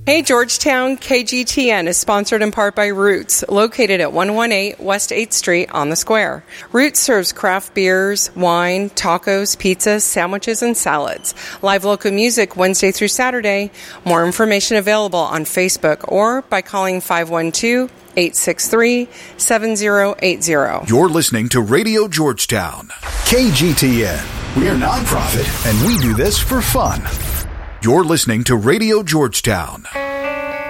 Hey Georgetown, KGTN is sponsored in part by Roots, located at 118 West 8th Street on the Square. Roots serves craft beers, wine, tacos, pizzas, sandwiches, and salads. Live local music Wednesday through Saturday. More information available on Facebook or by calling 512-863-7080. You're listening to Radio Georgetown. KGTN. We're nonprofit, and we do this for fun. You're listening to Radio Georgetown.